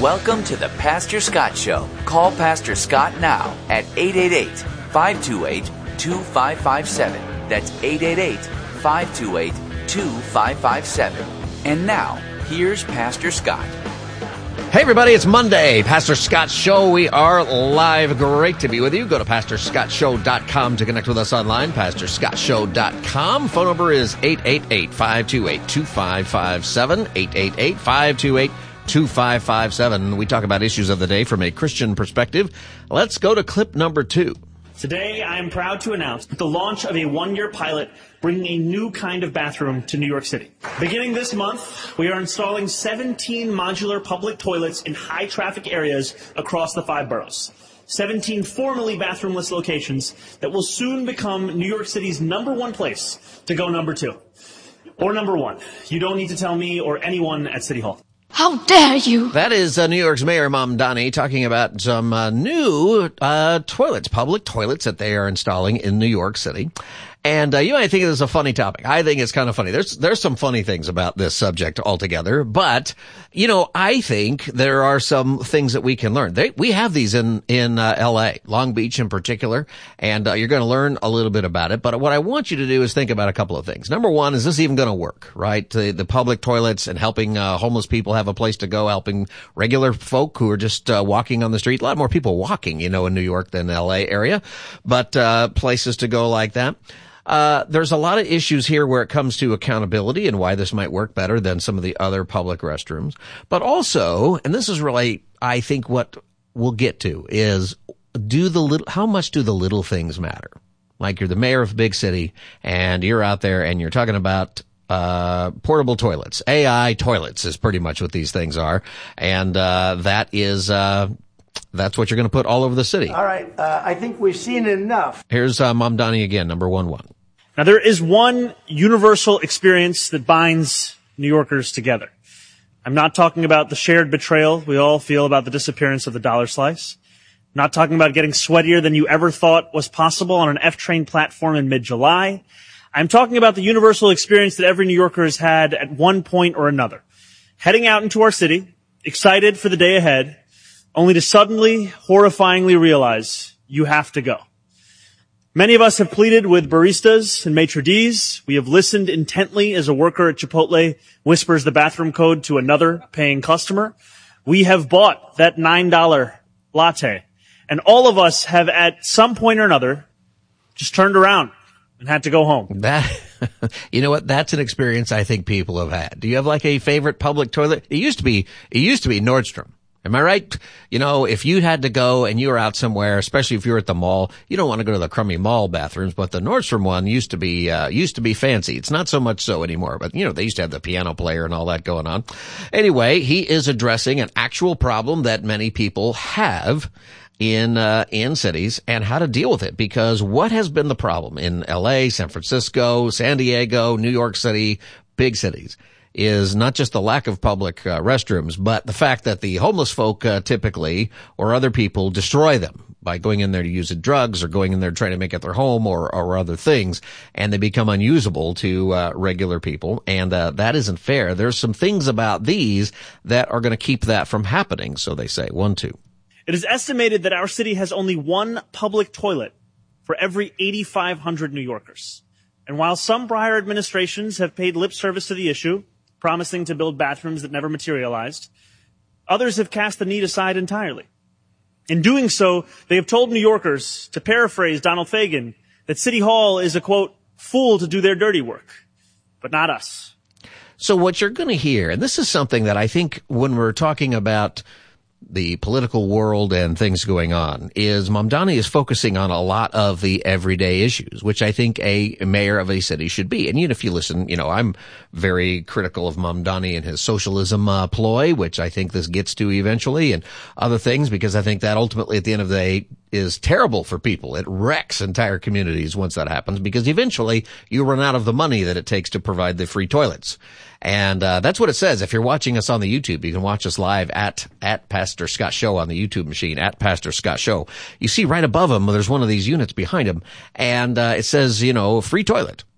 Welcome to the Pastor Scott Show. Call Pastor Scott now at 888-528-2557. That's 888-528-2557. And now, here's Pastor Scott. Hey everybody, it's Monday, Pastor Scott Show. We are live. Great to be with you. Go to PastorScottShow.com to connect with us online, PastorScottShow.com. Phone number is 888-528-2557, 888-528-2557. We talk about issues of the day from a Christian perspective. Let's go to clip number 2. Today, I am proud to announce the launch of a one-year pilot bringing a new kind of bathroom to New York City. Beginning this month, we are installing 17 modular public toilets in high-traffic areas across the 5 boroughs. 17 formerly bathroomless locations that will soon become New York City's #1 place to go #2. Or #1. You don't need to tell me or anyone at City Hall. How dare you? That is New York's Mayor Mamdani talking about some new toilets, public toilets that they are installing in New York City. And you might think this is a funny topic. I think it's kind of funny. There's some funny things about this subject altogether, but you know, I think there are some things that we can learn. We have these in LA, Long Beach in particular, and you're going to learn a little bit about it. But what I want you to do is think about a couple of things. Number one, is this even going to work? Right, the public toilets and helping homeless people have a place to go, helping regular folk who are just walking on the street. A lot more people walking, you know, in New York than LA area, but places to go like that. There's a lot of issues here where it comes to accountability and why this might work better than some of the other public restrooms. But also, and this is really, I think what we'll get to is, how much do the little things matter? Like you're the mayor of a big city and you're out there and you're talking about portable toilets. AI toilets is pretty much what these things are. And that is that's what you're going to put all over the city. All right. I think we've seen enough. Here's Mamdani again, number 1. Now, there is one universal experience that binds New Yorkers together. I'm not talking about the shared betrayal we all feel about the disappearance of the dollar slice. I'm not talking about getting sweatier than you ever thought was possible on an F-train platform in mid-July. I'm talking about the universal experience that every New Yorker has had at one point or another. Heading out into our city, excited for the day ahead, only to suddenly, horrifyingly realize you have to go. Many of us have pleaded with baristas and maitre d's. We have listened intently as a worker at Chipotle whispers the bathroom code to another paying customer. We have bought that $9 latte. And all of us have at some point or another just turned around and had to go home. You know what? That's an experience I think people have had. Do you have like a favorite public toilet? It used to be Nordstrom. Am I right? You know, if you had to go and you were out somewhere, especially if you were at the mall, you don't want to go to the crummy mall bathrooms, but the Nordstrom one used to be fancy. It's not so much so anymore, but you know, they used to have the piano player and all that going on. Anyway, he is addressing an actual problem that many people have in cities and how to deal with it, because what has been the problem in LA, San Francisco, San Diego, New York City, big cities, is not just the lack of public restrooms, but the fact that the homeless folk typically, or other people, destroy them by going in there to use drugs or going in there trying to make it their home or other things, and they become unusable to regular people, and that isn't fair. There's some things about these that are going to keep that from happening, so they say. 1, 2. It is estimated that our city has only one public toilet for every 8,500 New Yorkers. And while some prior administrations have paid lip service to the issue, promising to build bathrooms that never materialized, others have cast the need aside entirely. In doing so, they have told New Yorkers, to paraphrase Donald Fagen, that City Hall is a, quote, fool to do their dirty work, but not us. So what you're going to hear, and this is something that I think when we're talking about the political world and things going on, is Mamdani is focusing on a lot of the everyday issues, which I think a mayor of a city should be. And even if you listen, you know, I'm very critical of Mamdani and his socialism ploy, which I think this gets to eventually, and other things, because I think that ultimately at the end of the day is terrible for people. It wrecks entire communities once that happens, because eventually you run out of the money that it takes to provide the free toilets. And that's what it says. If you're watching us on the YouTube, you can watch us live at Pastor Scott Show on the YouTube machine, at Pastor Scott Show. You see right above him, there's one of these units behind him, and it says, you know, free toilet.